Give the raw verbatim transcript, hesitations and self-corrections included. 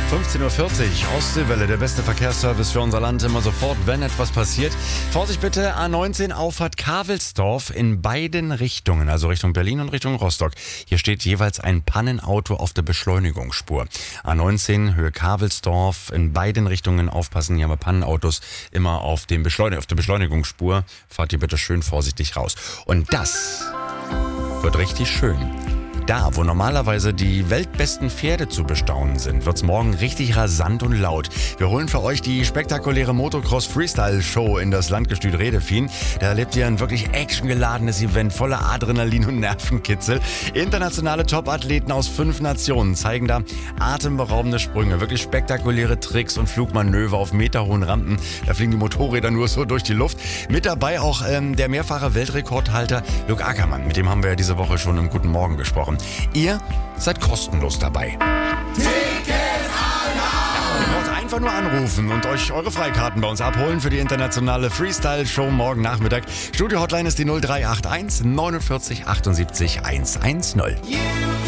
fünfzehn Uhr vierzig, Ostseewelle, der beste Verkehrsservice für unser Land, immer sofort, wenn etwas passiert. Vorsicht bitte, A neunzehn Auffahrt Kavelsdorf in beiden Richtungen, also Richtung Berlin und Richtung Rostock. Hier steht jeweils ein Pannenauto auf der Beschleunigungsspur. A neunzehn Höhe Kavelsdorf, in beiden Richtungen aufpassen, hier haben wir Pannenautos immer auf, dem Beschleunig- auf der Beschleunigungsspur. Fahrt ihr bitte schön vorsichtig raus. Und das wird richtig schön. Da, wo normalerweise die weltbesten Pferde zu bestaunen sind, wird's morgen richtig rasant und laut. Wir holen für euch die spektakuläre Motocross-Freestyle-Show in das Landgestüt Redefien. Da erlebt ihr ein wirklich actiongeladenes Event voller Adrenalin und Nervenkitzel. Internationale Top-Athleten aus fünf Nationen zeigen da atemberaubende Sprünge, wirklich spektakuläre Tricks und Flugmanöver auf meterhohen Rampen. Da fliegen die Motorräder nur so durch die Luft. Mit dabei auch ähm, der mehrfache Weltrekordhalter Luke Ackermann. Mit dem haben wir ja diese Woche schon im Guten Morgen gesprochen. Ihr seid kostenlos dabei. Ihr braucht einfach nur anrufen und euch eure Freikarten bei uns abholen für die internationale Freestyle-Show morgen Nachmittag. Studio-Hotline ist die null drei acht eins neunundvierzig achtundsiebzig hundertzehn.